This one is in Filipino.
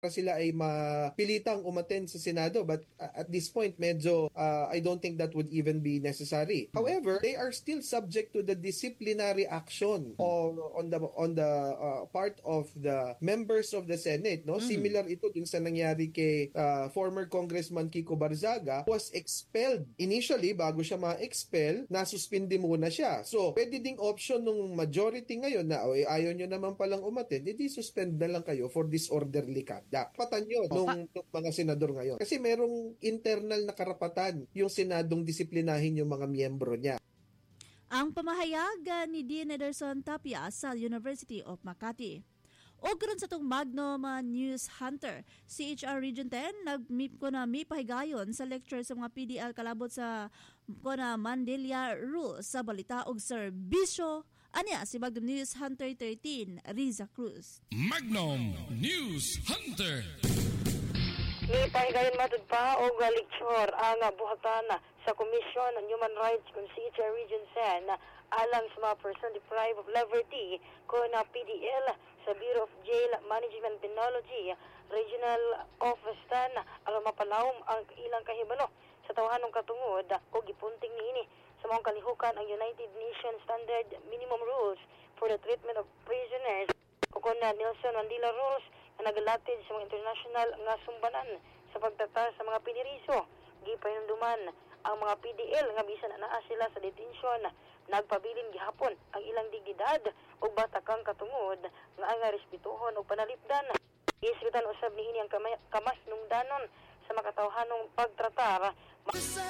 sila ay mapilitang umattend sa Senado, but at this point medyo I don't think that would even be necessary. However, they are still subject to the disciplinary action on the part of the members of the Senate, no? Similar ito dun sa nangyari kay former Congressman Kiko Barzaga, was expelled initially. Bago siya ma-expel, nasuspindi muna siya. So pwede ding option ng majority ngayon na ayaw nyo naman palang umattend, edi suspend na lang kayo for disorderly conduct. Karapatan yun nung mga senador ngayon. Kasi merong internal na karapatan yung senadong disiplinahin yung mga miyembro niya. Ang pamahayag ni Dean Ederson Tapia sa University of Makati. O karon sa itong Magnum News Hunter, CHR Region 10, nagmip ko na may pahigayon sa lecture sa mga PDL kalabot sa Mandelia Rules sa balita og serbisyo. Anya si Magnum News Hunter 13, Riza Cruz. Magnum News Hunter. Ipahigayon matod pa og lecture ang buhatan sa Commission on Human Rights kung CHR Region 10 alang sa mga person deprived of liberty kung PDL sa Bureau of Jail Management Penology Regional Office 10 aron mapalawom ang ilang kahibalo sa tawahanong katungod o gipunting niini sa mga kalihukan ang United Nations Standard Minimum Rules for the Treatment of Prisoners o kung Nelson Mandela Rules na nagalatid sa mga international nga sumbanan sa pagtata sa mga piniriso. Gipahinumduman ang mga PDL nga bisan na naa sila sa detensyon nagpabilin gihapon ang ilang dignidad o batakang katungod nga ang respetuhon o panalipdan. Isritan usab niini ang kamas nungdanon sa makatawhanong pagtratar